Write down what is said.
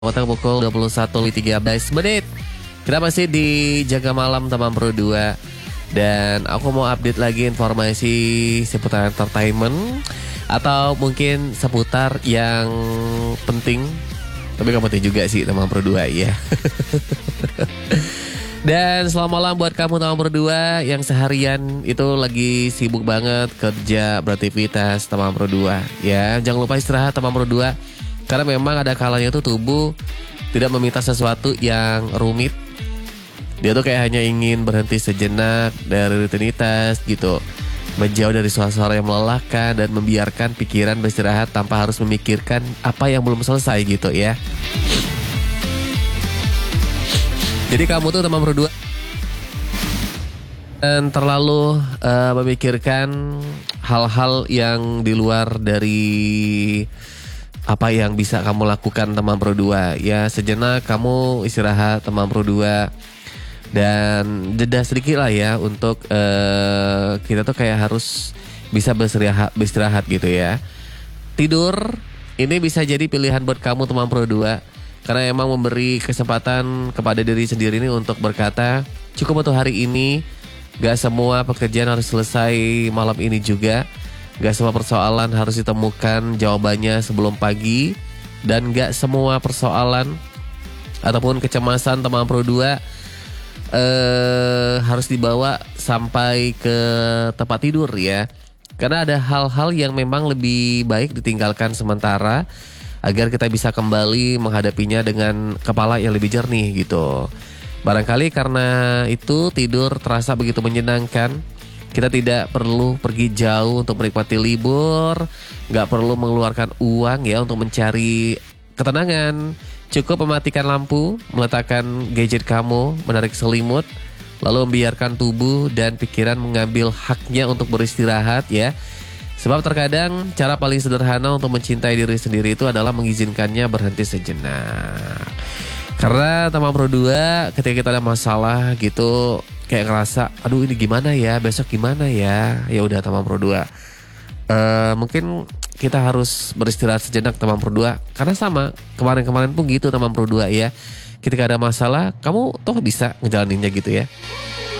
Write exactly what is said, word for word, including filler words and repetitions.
Waktu pukul dua puluh satu lebih tiga belas menit. Kita masih di Jaga Malam Teman Pro dua. Dan aku mau update lagi informasi seputar entertainment atau mungkin seputar yang penting. Tapi gak penting juga sih Teman Pro dua ya. Dan selamat malam buat kamu Teman Pro dua yang seharian itu lagi sibuk banget kerja beraktivitas Teman Pro dua ya. Jangan lupa istirahat Teman Pro dua. Karena memang ada kalanya tuh tubuh tidak meminta sesuatu yang rumit. Dia tuh kayak hanya ingin berhenti sejenak dari rutinitas gitu. Menjauh dari suasana yang melelahkan dan membiarkan pikiran beristirahat tanpa harus memikirkan apa yang belum selesai gitu ya. Jadi kamu tuh Teman Pro dua dan terlalu uh, memikirkan hal-hal yang di luar dari apa yang bisa kamu lakukan Teman Pro dua. Ya sejenak kamu istirahat Teman Pro dua. Dan jeda sedikit lah ya untuk uh, kita tuh kayak harus bisa beristirahat, beristirahat gitu ya. Tidur ini bisa jadi pilihan buat kamu Teman Pro dua. Karena emang memberi kesempatan kepada diri sendiri ini untuk berkata cukup untuk hari ini. Gak semua pekerjaan harus selesai malam ini juga. Gak semua persoalan harus ditemukan jawabannya sebelum pagi. Dan gak semua persoalan ataupun kecemasan Teman Pro dua eh, harus dibawa sampai ke tempat tidur ya. Karena ada hal-hal yang memang lebih baik ditinggalkan sementara agar kita bisa kembali menghadapinya dengan kepala yang lebih jernih gitu. Barangkali karena itu tidur terasa begitu menyenangkan. Kita tidak perlu pergi jauh untuk menikmati libur. Gak perlu mengeluarkan uang ya untuk mencari ketenangan. Cukup mematikan lampu, meletakkan gadget kamu, menarik selimut, lalu membiarkan tubuh dan pikiran mengambil haknya untuk beristirahat ya. Sebab terkadang cara paling sederhana untuk mencintai diri sendiri itu adalah mengizinkannya berhenti sejenak. Karena Teman Pro dua ketika kita ada masalah gitu kayak ngerasa aduh ini gimana ya, besok gimana ya. Ya udah Teman Pro dua. Uh, mungkin kita harus beristirahat sejenak Teman Pro dua. Karena sama, kemarin-kemarin pun gitu Teman Pro dua ya. Ketika ada masalah, kamu toh bisa ngejalaninnya gitu ya.